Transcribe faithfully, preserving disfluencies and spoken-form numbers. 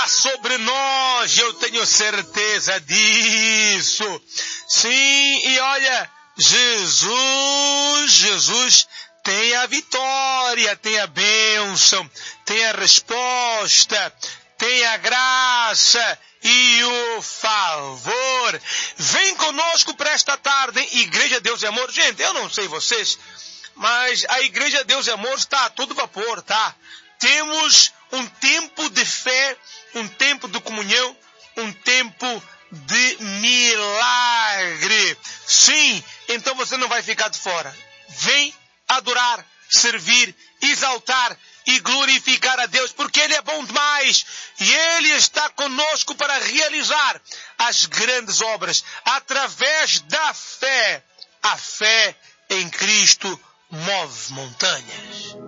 sobre nós, eu tenho certeza disso. Sim, e olha, Jesus, Jesus tem a vitória, tem a bênção, tem a resposta, tem a graça e o favor. Vem conosco para esta tarde, Igreja Deus e Amor. Gente, eu não sei vocês, mas a Igreja Deus e Amor está a todo vapor, tá? Temos um tempo de fé, um tempo de comunhão, um tempo de milagre. Sim, então você não vai ficar de fora. Vem adorar, servir, exaltar e glorificar a Deus, porque Ele é bom demais e Ele está conosco para realizar as grandes obras através da fé. A fé em Cristo move montanhas.